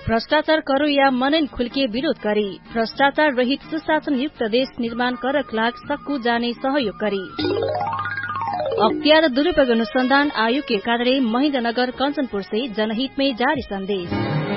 भ्रष्टाचार करो या मनन खुल्के विरोध गरी भ्रष्टाचार रहित सुशासन युक्त देश निर्माण करक लाग सक्कु जाने सहयोग गरी अख्तियार दुरुपयोग अनुसंधान आयोग के कार्यालय महेन्द्रनगर कंचनपुर से जनहित में जारी संदेश।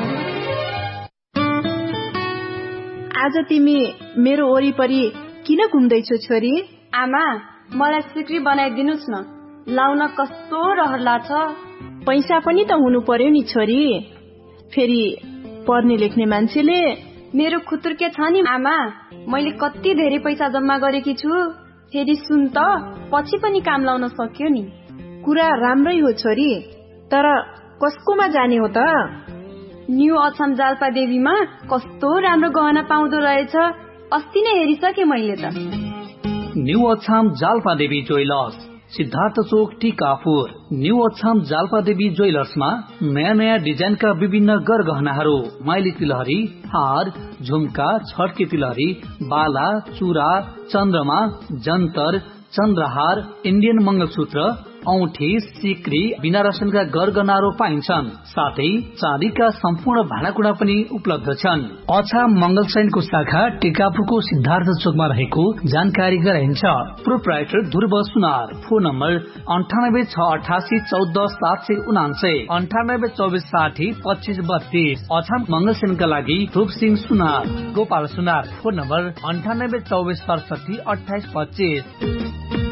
आज तिमी मेरो वरिपरि किन घुम्दैछौ छोरी? आमा, मलाई सिक्री बनाइदिनुस् न, लाउन कस्तो रहर लाग्छ। पैसा पनि त हुनु पर्यो नि छोरी। फेरि पढ्ने लेख्ने मान्छेले मेरो खुतुर्के छ नि आमा, मैले कति धेरै पैसा जम्मा गरेकी छु। फेरि सुन त, पछि पनि काम लाउन सक्यो नि। कुरा राम्रै हो छोरी, तर कसकोमा जाने हो त? न्यू अछाम जाल्पा देवीमा कस्तो राम्रो गहना पाउँदो रहेछ, अस्ति नै हेरिसके मैले त। न्यू अछाम जाल्पा देवी ज्वेलर्स, सिद्धार्थ चोक टिकापुर। न्यू अछाम जाल्पा देवी ज्वेलर्समा नयाँ नयाँ डिजाइनका विभिन्न गरगहनाहरू, माइली तिलहरी, हार, झुम्का, छड्के तिलहरी, बाला, चूरा, चन्द्रमा, जन्तर, चन्द्रहार, इन्डियन मंगलसूत्र, औठी, सिक्री, बिना रसनका गरगहनाहरू पाइन्छन्। साथै चाँदीका सम्पूर्ण भाँडाकुँडा पनि उपलब्ध छन्। अछाम मंगलसैनको शाखा टिकापुरको सिद्धार्थ चोकमा रहेको जानकारी गराइन्छ। प्रोप्राइटर ध्रुव सुनार। Phone number 9868 14 779, 9824 60 25 32। अछाम मंगलसैनका लागि रूपसिंह सुनार। गोपाल सुनार। Phone number 9824 67 28 25।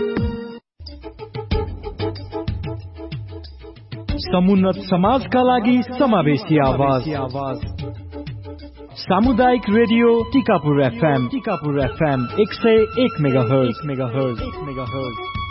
समुन्नत समाजका लागि समावेशी आवाज। सामुदायिक रेडियो टिकापुर FM 101 मेगाहर्ज।